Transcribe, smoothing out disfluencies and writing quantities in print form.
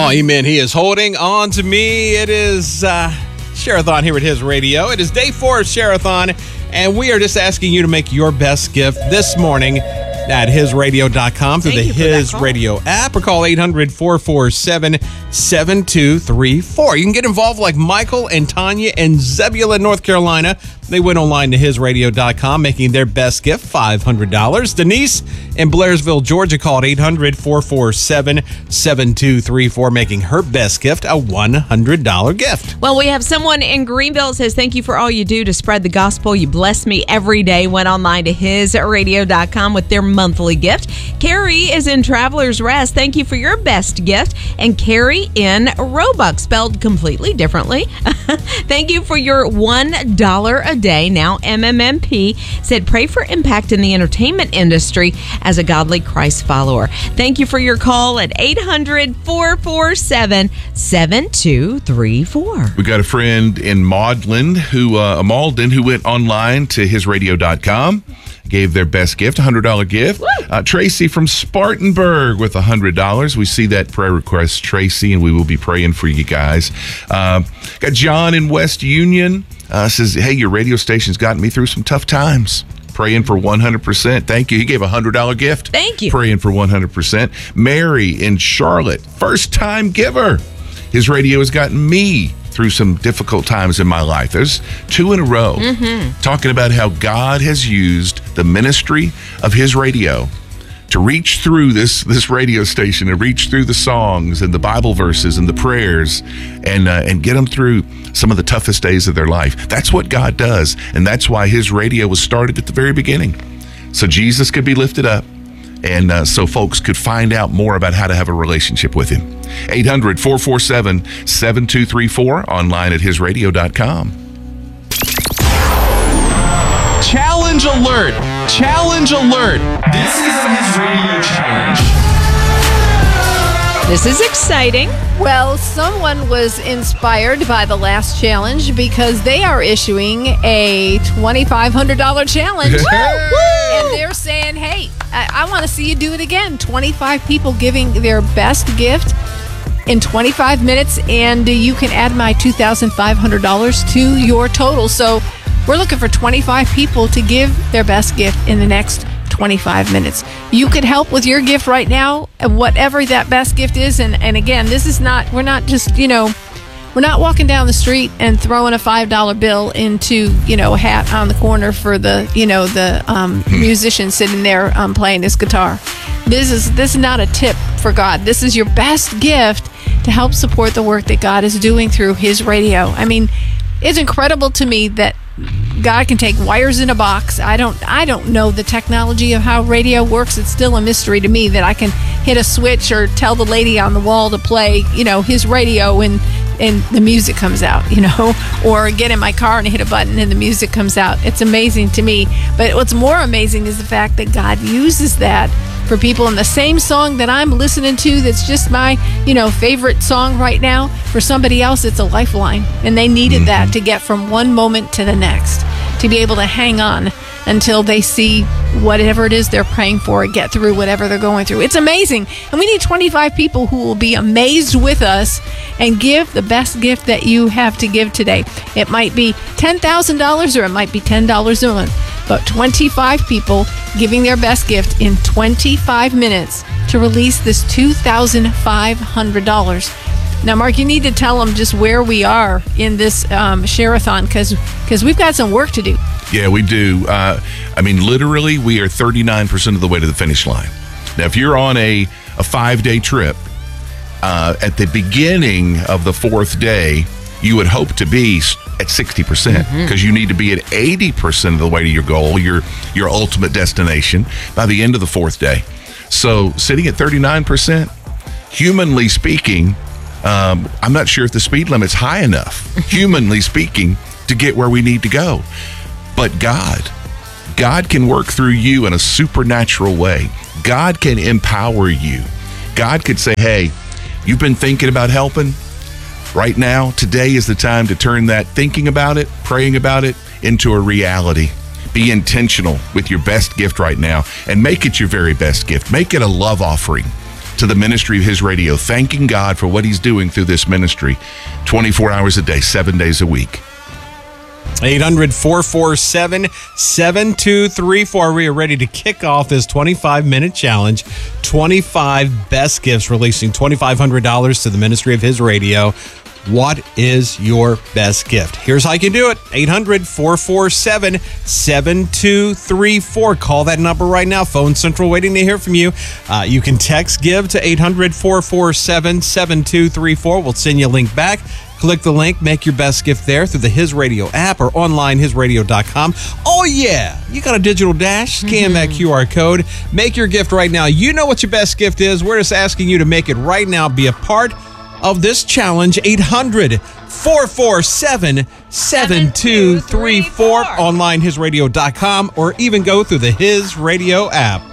Oh, amen. He is holding on to me. It is Share-a-thon here at His Radio. It is day 4 of Share-a-thon, and we are just asking you to make your best gift this morning at hisradio.com through the His Radio app, or call 800-447-7234. You can get involved like Michael and Tanya in Zebulon, North Carolina. They went online to hisradio.com, making their best gift $500. Denise in Blairsville, Georgia, called 800-447-7234, making her best gift a $100 gift. Well, we have someone in Greenville that says, thank you for all you do to spread the gospel. You bless me every day. Went online to hisradio.com with their monthly gift. Carrie is in Travelers Rest. Thank you for your best gift. And Carrie in Roebuck, spelled completely differently. Thank you for your $1 a day, now MMMP, said, pray for impact in the entertainment industry as a godly Christ follower. Thank you for your call at 800-447-7234. We got a friend in Malden who went online to hisradio.com, gave their best gift, $100 gift. Tracy from Spartanburg with $100. We see that prayer request, Tracy, and we will be praying for you guys. Got John in West Union. Says, hey, your radio station's gotten me through some tough times. Praying for 100%. Thank you. He gave a $100 gift. Thank you. Praying for 100%. Mary in Charlotte, first-time giver. His radio has gotten me through some difficult times in my life. There's 2 in a row talking about how God has used the ministry of His radio to reach through this radio station and reach through the songs and the Bible verses and the prayers and get them through some of the toughest days of their life. That's what God does, and that's why His radio was started at the very beginning, so Jesus could be lifted up and so folks could find out more about how to have a relationship with Him. 800-447-7234, online at hisradio.com. Challenge alert! Challenge alert! This is a His Radio challenge. This is exciting. Well, someone was inspired by the last challenge because they are issuing a $2,500 challenge. And they're saying, hey, I want to see you do it again. 25 people giving their best gift in 25 minutes, and you can add my $2,500 to your total. So we're looking for 25 people to give their best gift in the next 25 minutes. You could help with your gift right now, whatever that best gift is. And again, this is not, we're not just, we're not walking down the street and throwing a $5 bill into, a hat on the corner for the, the musician sitting there playing his guitar. This is not a tip for God. This is your best gift to help support the work that God is doing through His radio. I mean, it's incredible to me that God can take wires in a box. I don't know the technology of how radio works. It's still a mystery to me that I can hit a switch or tell the lady on the wall to play, His radio and the music comes out, or get in my car and hit a button and the music comes out. It's amazing to me. But what's more amazing is the fact that God uses that for people in the same song that I'm listening to that's just my, favorite song right now. For somebody else, it's a lifeline. And they needed that to get from one moment to the next, to be able to hang on until they see whatever it is they're praying for, get through whatever they're going through. It's amazing. And we need 25 people who will be amazed with us and give the best gift that you have to give today. It might be $10,000 or it might be $10 a month. But 25 people giving their best gift in 25 minutes to release this $2,500. Now, Mark, you need to tell them just where we are in this Share-a-thon because we've got some work to do. Yeah, we do. Literally, we are 39% of the way to the finish line. Now, if you're on a 5-day trip, at the beginning of the 4th day, you would hope to be at 60% because you need to be at 80% of the way to your goal, your ultimate destination, by the end of the 4th day. So sitting at 39%, humanly speaking, I'm not sure if the speed limit's high enough, humanly speaking, to get where we need to go. But God can work through you in a supernatural way. God can empower you. God could say, hey, you've been thinking about helping. Right now, today is the time to turn that thinking about it, praying about it, into a reality. Be intentional with your best gift right now and make it your very best gift. Make it a love offering to the ministry of his radio, thanking God for what he's doing through this ministry 24 hours a day, 7 days a week. 800-447-7234. We are ready to kick off this 25-minute challenge. 25 best gifts, releasing $2,500 to the ministry of his radio. What is your best gift? Here's how you can do it. 800-447-7234. Call that number right now. Phone Central waiting to hear from you. You can text GIVE to 800-447-7234. We'll send you a link back. Click the link, make your best gift there through the His Radio app or online, hisradio.com. Oh, yeah. You got a digital dash. Scan that QR code. Make your gift right now. You know what your best gift is. We're just asking you to make it right now. Be a part of this challenge. 800-447-7234. Online, hisradio.com, or even go through the His Radio app.